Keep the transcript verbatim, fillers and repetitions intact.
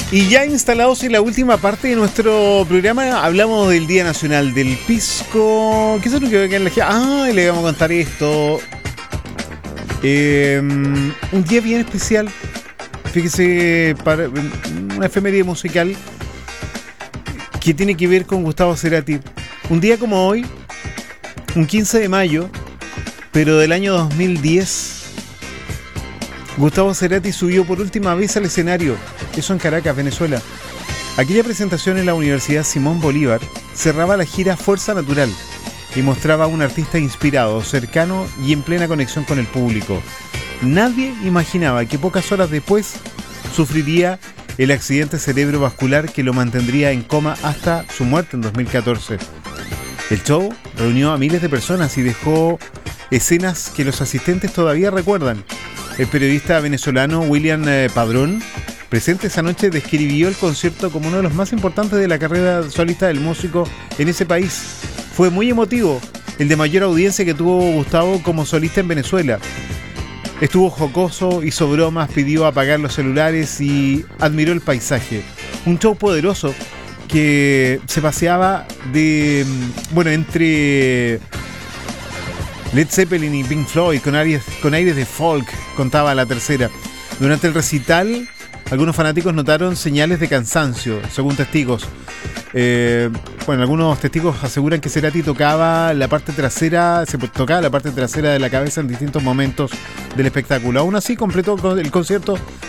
Y ya instalados en la última parte de nuestro programa, hablamos del Día Nacional del Pisco. ¿Qué es lo que va a quedar en la gira? Ah, le vamos a contar esto. Eh, un día bien especial. Fíjese, para una efeméride musical que tiene que ver con Gustavo Cerati. Un día como hoy, un quince de mayo, pero del año dos mil diez, Gustavo Cerati subió por última vez al escenario, eso en Caracas, Venezuela. Aquella presentación en la Universidad Simón Bolívar cerraba la gira Fuerza Natural y mostraba a un artista inspirado, cercano y en plena conexión con el público. Nadie imaginaba que pocas horas después sufriría el accidente cerebrovascular que lo mantendría en coma hasta su muerte en dos mil catorce. El show reunió a miles de personas y dejó escenas que los asistentes todavía recuerdan. El periodista venezolano William eh, Padrón, presente esa noche, describió el concierto como uno de los más importantes de la carrera solista del músico en ese país. Fue muy emotivo, el de mayor audiencia que tuvo Gustavo como solista en Venezuela. Estuvo jocoso, hizo bromas, pidió apagar los celulares y admiró el paisaje. Un show poderoso que se paseaba de, bueno, entre Led Zeppelin y Pink Floyd, con aires, con aires de folk, contaba la tercera. Durante el recital, algunos fanáticos notaron señales de cansancio, según testigos. Eh, bueno, algunos testigos aseguran que Cerati tocaba la parte trasera, se tocaba la parte trasera de la cabeza en distintos momentos del espectáculo. Aún así, completó el concierto